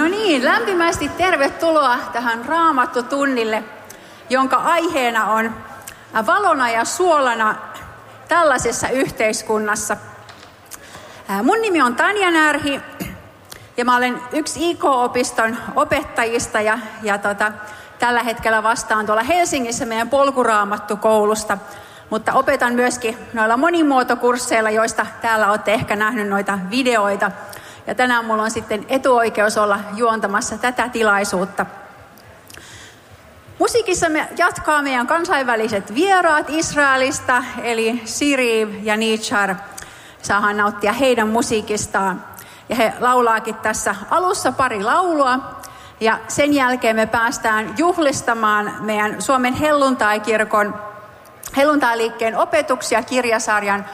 No niin, lämpimästi tervetuloa tähän Raamattu-tunnille, jonka aiheena on valona ja suolana tällaisessa yhteiskunnassa. Mun nimi on Tanja Närhi ja mä olen yksi IK-opiston opettajista ja tällä hetkellä vastaan tuolla Helsingissä meidän polkuraamattukoulusta, mutta opetan myöskin noilla monimuotokursseilla, joista täällä olette ehkä nähnyt noita videoita. Ja tänään mulla on sitten etuoikeus olla juontamassa tätä tilaisuutta. Musiikissa me jatkaa meidän kansainväliset vieraat Israelista, eli Siri ja Nichar. Saadaan nauttia heidän musiikistaan. Ja he laulaakin tässä alussa pari laulua. Ja sen jälkeen me päästään juhlistamaan meidän Suomen helluntaikirkon helluntailiikkeen opetuksia kirjasarjan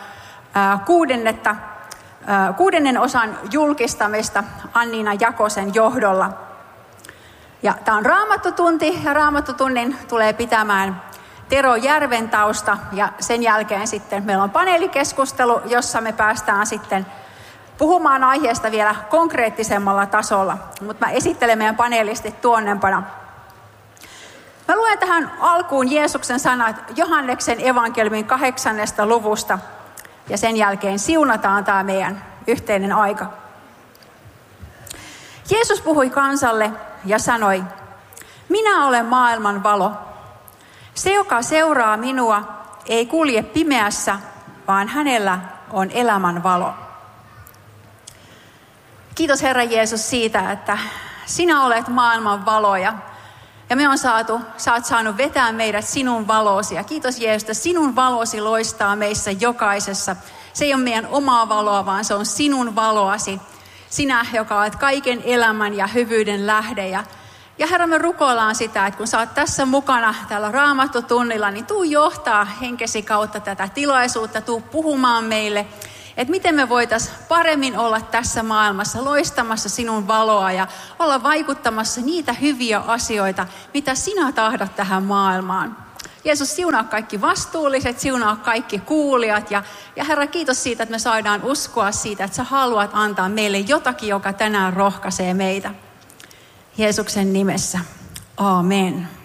kuudennen osan julkistamista Anniina Jakosen johdolla. Ja tämä on Raamattutunti ja Raamattutunnin tulee pitämään Tero Järventausta ja sen jälkeen sitten meillä on paneelikeskustelu, jossa me päästään sitten puhumaan aiheesta vielä konkreettisemmalla tasolla, mutta mä esittelen meidän paneelistit tuonnempana. Mä luen tähän alkuun Jeesuksen sanat Johanneksen evankeliumin 8. luvusta ja sen jälkeen siunataan tämä meidän yhteinen aika. Jeesus puhui kansalle ja sanoi, minä olen maailman valo. Se, joka seuraa minua, ei kulje pimeässä, vaan hänellä on elämän valo. Kiitos Herra Jeesus siitä, että sinä olet maailman valo ja sä oot saanut vetää meidät sinun valoosi. Ja kiitos Jeesus, että sinun valosi loistaa meissä jokaisessa. Se ei ole meidän omaa valoa, vaan se on sinun valoasi. Sinä, joka olet kaiken elämän ja hyvyyden lähde. Ja Herra, me rukoillaan sitä, että kun sä oot tässä mukana täällä Raamattutunnilla, niin tuu johtaa henkesi kautta tätä tilaisuutta, tuu puhumaan meille, että miten me voitaisiin paremmin olla tässä maailmassa loistamassa sinun valoa ja olla vaikuttamassa niitä hyviä asioita, mitä sinä tahdot tähän maailmaan. Jeesus, siunaa kaikki vastuulliset, siunaa kaikki kuulijat ja Herra, kiitos siitä, että me saadaan uskoa siitä, että sä haluat antaa meille jotakin, joka tänään rohkaisee meitä. Jeesuksen nimessä. Aamen.